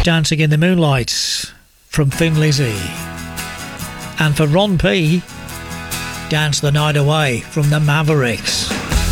Dancing in the Moonlight from Thin Lizzy. And for Ron P, Dance the Night Away from the Mavericks.